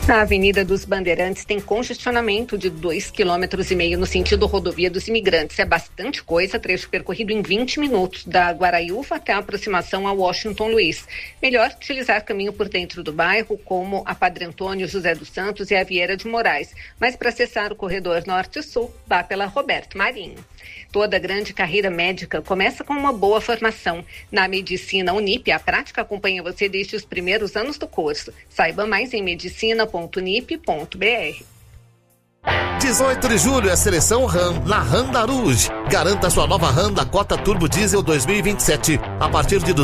A Avenida dos Bandeirantes tem congestionamento de 2,5 km no sentido rodovia dos Imigrantes. É bastante coisa, trecho percorrido em 20 minutos, da Guaraiúva até a aproximação a Washington Luiz. Melhor utilizar caminho por dentro do bairro, como a Padre Antônio José dos Santos e a Vieira de Moraes. Mas para acessar o corredor norte-sul, vá pela Roberto Marinho. Toda grande carreira médica começa com uma boa formação. Na Medicina Unip, a prática acompanha você desde os primeiros anos do curso. Saiba mais em medicina.unip.br. 18 de julho é a seleção RAM na Honda Rouge. Garanta sua nova Honda Cota Turbo Diesel 2027 a partir de R$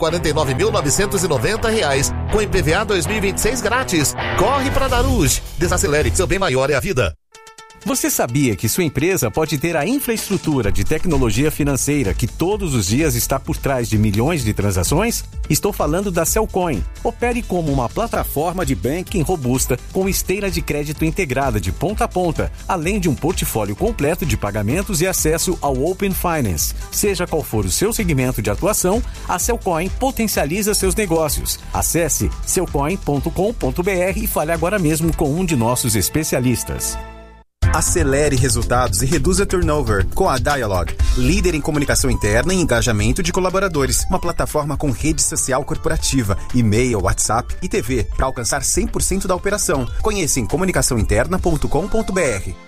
249.990, com IPVA 2026 grátis. Corre para a Rouge. Desacelere, seu bem maior é a vida. Você sabia que sua empresa pode ter a infraestrutura de tecnologia financeira que todos os dias está por trás de milhões de transações? Estou falando da Cellcoin. Opere como uma plataforma de banking robusta com esteira de crédito integrada de ponta a ponta, além de um portfólio completo de pagamentos e acesso ao Open Finance. Seja qual for o seu segmento de atuação, a Cellcoin potencializa seus negócios. Acesse cellcoin.com.br e fale agora mesmo com um de nossos especialistas. Acelere resultados e reduza turnover com a Dialog, líder em comunicação interna e engajamento de colaboradores. Uma plataforma com rede social corporativa, e-mail, WhatsApp e TV para alcançar 100% da operação. Conheça em comunicaçãointerna.com.br.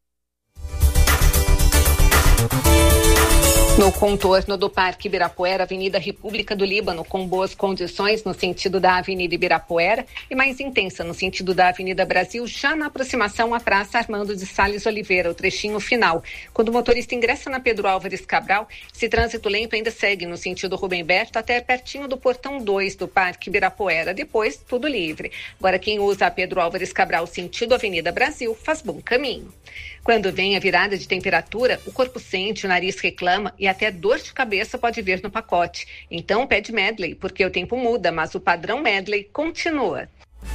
No contorno do Parque Ibirapuera, Avenida República do Líbano, com boas condições no sentido da Avenida Ibirapuera e mais intensa no sentido da Avenida Brasil, já na aproximação à Praça Armando de Salles Oliveira, o trechinho final. Quando o motorista ingressa na Pedro Álvares Cabral, esse trânsito lento ainda segue no sentido Rubem Berto até pertinho do portão 2 do Parque Ibirapuera. Depois, tudo livre. Agora, quem usa a Pedro Álvares Cabral sentido Avenida Brasil faz bom caminho. Quando vem a virada de temperatura, o corpo sente, o nariz reclama e até dor de cabeça pode vir no pacote. Então pede Medley, porque o tempo muda, mas o padrão Medley continua.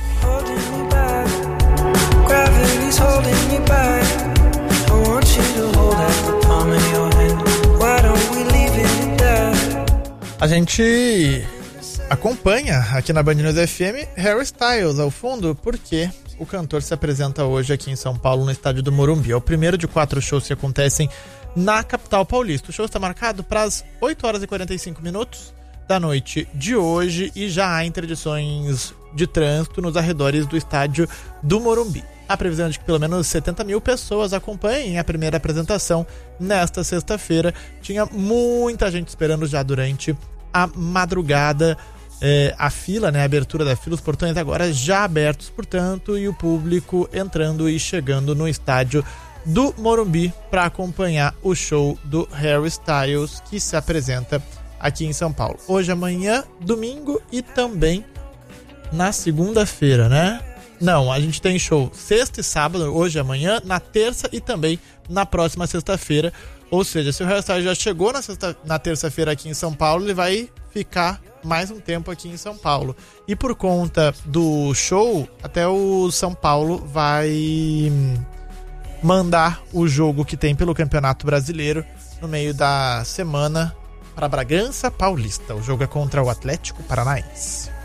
A gente acompanha aqui na Band News FM Harry Styles ao fundo, porque o cantor se apresenta hoje aqui em São Paulo, no estádio do Morumbi. É o primeiro de 4 shows que acontecem na capital paulista. O show está marcado para as 8 horas e 45 minutos da noite de hoje e já há interdições de trânsito nos arredores do estádio do Morumbi. A previsão é de que pelo menos 70 mil pessoas acompanhem a primeira apresentação nesta sexta-feira. Tinha muita gente esperando já durante a madrugada. A fila, né, a abertura da fila, os portões agora já abertos, portanto, e o público entrando e chegando no estádio do Morumbi para acompanhar o show do Harry Styles, que se apresenta aqui em São Paulo. Hoje, amanhã, domingo e também na segunda-feira, né? Não, a gente tem show sexta e sábado, hoje e amanhã, na terça e também na próxima sexta-feira. Ou seja, se o Harry Styles já chegou na terça-feira aqui em São Paulo, ele vai ficar mais um tempo aqui em São Paulo. E por conta do show, até o São Paulo vai mandar o jogo que tem pelo Campeonato Brasileiro no meio da semana para Bragança Paulista. O jogo é contra o Atlético Paranaense.